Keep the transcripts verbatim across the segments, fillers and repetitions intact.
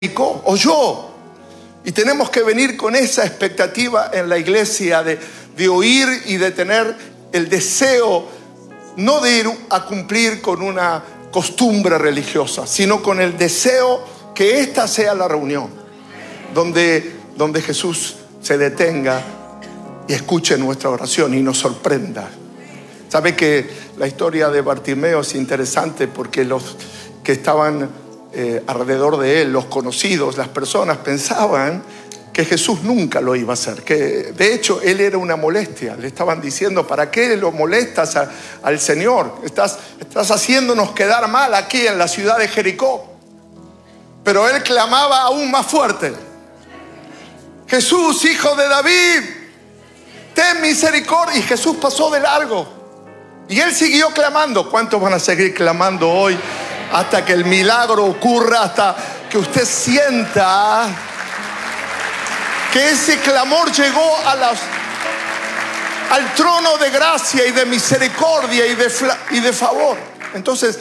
oyó. Y tenemos que venir con esa expectativa en la iglesia de, de oír y de tener el deseo, no de ir a cumplir con una costumbre religiosa, sino con el deseo que esta sea la reunión donde, donde Jesús se detenga y escuche nuestra oración y nos sorprenda. Sabe que la historia de Bartimeo es interesante porque los que estaban eh, alrededor de él, los conocidos, las personas, pensaban que Jesús nunca lo iba a hacer, que de hecho él era una molestia. Le estaban diciendo: ¿para qué lo molestas a, al Señor? Estás, estás haciéndonos quedar mal aquí en la ciudad de Jericó. Pero él clamaba aún más fuerte: Jesús, hijo de David, ten misericordia. Y Jesús pasó de largo y él siguió clamando. ¿Cuántos van a seguir clamando hoy hasta que el milagro ocurra, hasta que usted sienta que ese clamor llegó a las, al trono de gracia y de misericordia y de, y de favor? Entonces,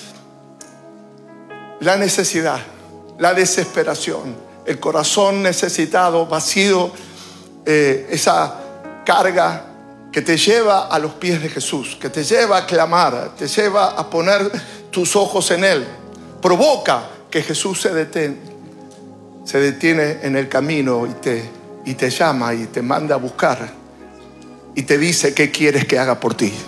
la necesidad, la desesperación, el corazón necesitado, vacío, eh, esa carga que te lleva a los pies de Jesús, que te lleva a clamar, te lleva a poner tus ojos en Él, provoca que Jesús se detiene, se detiene en el camino y te, y te llama y te manda a buscar y te dice: ¿qué quieres que haga por ti?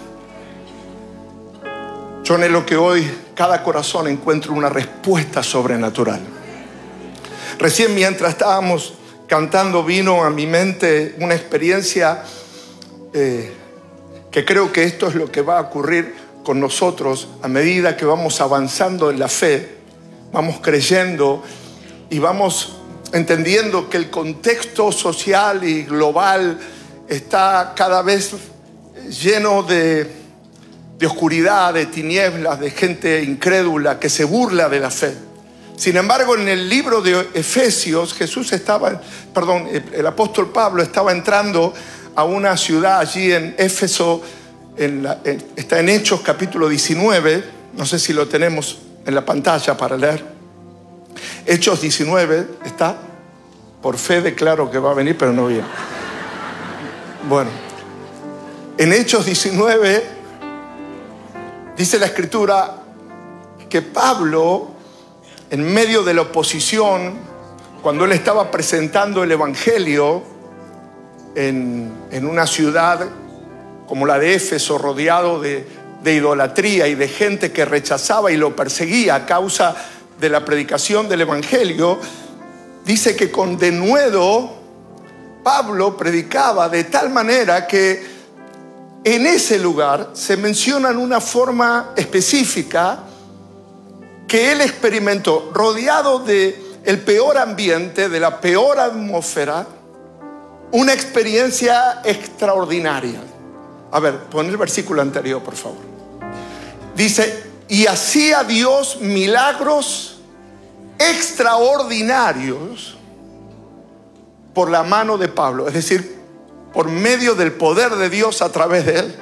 Yo anhelo que hoy cada corazón encuentre una respuesta sobrenatural. Recién, mientras estábamos cantando, vino a mi mente una experiencia eh, que creo que esto es lo que va a ocurrir con nosotros a medida que vamos avanzando en la fe, vamos creyendo y vamos entendiendo que el contexto social y global está cada vez lleno de, de oscuridad, de tinieblas, de gente incrédula que se burla de la fe. Sin embargo, en el libro de Efesios, Jesús estaba, perdón, el apóstol Pablo estaba entrando a una ciudad allí en Éfeso, en la, en, está en Hechos capítulo diecinueve, no sé si lo tenemos en la pantalla para leer. Hechos diecinueve, ¿está? Por fe declaro que va a venir, pero no viene. Bueno, en Hechos diecinueve dice la Escritura que Pablo, en medio de la oposición, cuando él estaba presentando el Evangelio en, en una ciudad como la de Éfeso, rodeado de, de idolatría y de gente que rechazaba y lo perseguía a causa de la predicación del Evangelio, dice que con denuedo Pablo predicaba de tal manera que en ese lugar se menciona en una forma específica que él experimentó, rodeado del peor ambiente, de la peor atmósfera, una experiencia extraordinaria. A ver, pon el versículo anterior, por favor. Dice: y hacía Dios milagros extraordinarios por la mano de Pablo, es decir, por medio del poder de Dios a través de él.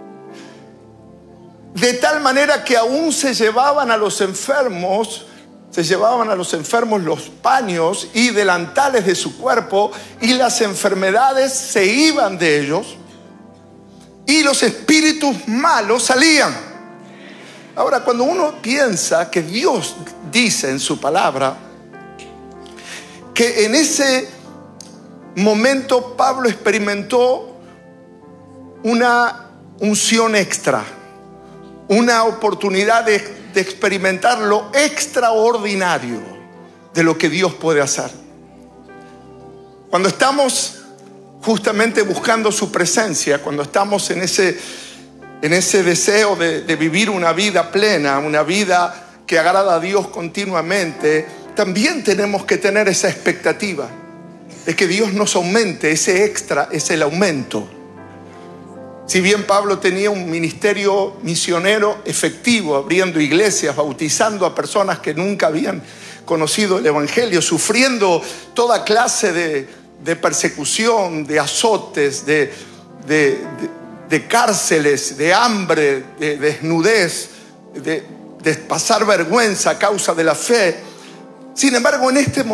De tal manera que aún se llevaban a los enfermos, se llevaban a los enfermos los paños y delantales de su cuerpo, y las enfermedades se iban de ellos, y los espíritus malos salían. Ahora, cuando uno piensa que Dios dice en su palabra que en ese momento Pablo experimentó una unción extra, una oportunidad de, de experimentar lo extraordinario de lo que Dios puede hacer. Cuando estamos justamente buscando su presencia, cuando estamos en ese, en ese deseo de, de vivir una vida plena, una vida que agrada a Dios continuamente, también tenemos que tener esa expectativa de que Dios nos aumente. Ese extra es el aumento. Si bien Pablo tenía un ministerio misionero efectivo, abriendo iglesias, bautizando a personas que nunca habían conocido el Evangelio, sufriendo toda clase de, de persecución, de azotes, de, de, de, de cárceles, de hambre, de desnudez, de, de pasar vergüenza a causa de la fe, Sin embargo, en este momento,